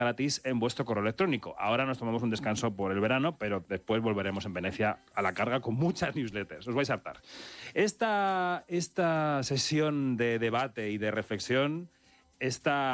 gratis en vuestro correo electrónico. Ahora nos tomamos un descanso por el verano, pero después volveremos en Venecia a la carga con muchas newsletters. Os vais a hartar. Esta sesión de debate y de reflexión está